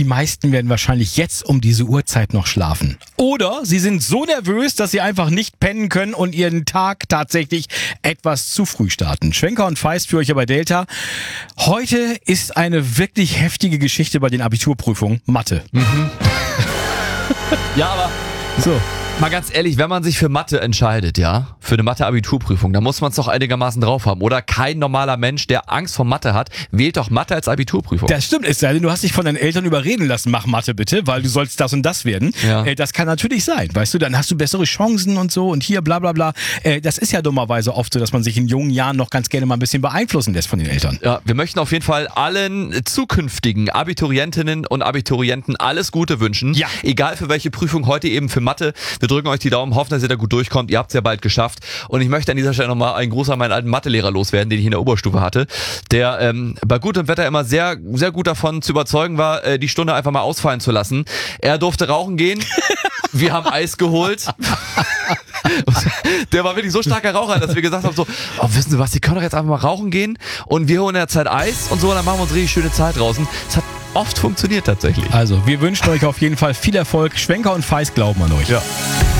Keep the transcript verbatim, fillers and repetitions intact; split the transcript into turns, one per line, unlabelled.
meisten werden wahrscheinlich jetzt um diese Uhrzeit noch schlafen. Oder sie sind so nervös, dass sie einfach nicht pennen können und ihren Tag tatsächlich etwas zu früh starten. Schwenker und Feist für euch bei Delta. Heute ist eine wirklich heftige Geschichte bei den Abiturprüfungen. Mathe.
Mhm. Ja, aber so. Mal ganz ehrlich, wenn man sich für Mathe entscheidet, ja, für eine Mathe-Abiturprüfung, dann muss man es doch einigermaßen drauf haben. Oder kein normaler Mensch, der Angst vor Mathe hat, wählt doch Mathe als Abiturprüfung.
Das stimmt, es sei denn, du hast dich von deinen Eltern überreden lassen, mach Mathe bitte, weil du sollst das und das werden.
Ja.
Äh, das kann natürlich sein, weißt du, dann hast du bessere Chancen und so und hier bla bla bla. Äh, das ist ja dummerweise oft so, dass man sich in jungen Jahren noch ganz gerne mal ein bisschen beeinflussen lässt von den Eltern.
Ja, wir möchten auf jeden Fall allen zukünftigen Abiturientinnen und Abiturienten alles Gute wünschen.
Ja.
Egal für welche Prüfung, heute eben für Mathe. Wir drücken euch die Daumen, hoffen, dass ihr da gut durchkommt. Ihr habt es ja bald geschafft. Und ich möchte an dieser Stelle nochmal einen Gruß an meinen alten Mathelehrer loswerden, den ich in der Oberstufe hatte, der ähm, bei gutem Wetter immer sehr, sehr gut davon zu überzeugen war, äh, die Stunde einfach mal ausfallen zu lassen. Er durfte rauchen gehen. Wir haben Eis geholt. Der war wirklich so starker Raucher, dass wir gesagt haben so, oh, wissen Sie was, Sie können doch jetzt einfach mal rauchen gehen und wir holen in der Zeit Eis und so, und dann machen wir uns richtig schöne Zeit draußen. Es hat oft funktioniert tatsächlich.
Also, wir wünschen euch auf jeden Fall viel Erfolg. Schwenker und Feist glauben an euch.
Ja.